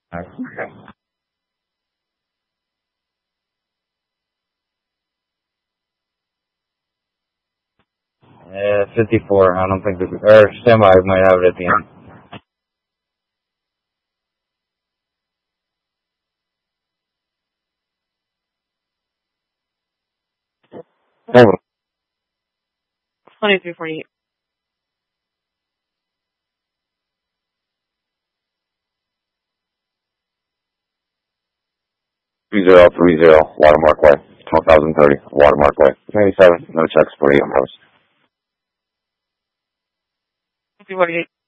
Okay. 54. I don't think or semi might have it at the end. Oh, 2348. 3030, Watermark Way, 12,030, Watermark Way. 97, no checks, 48 hours. 2348.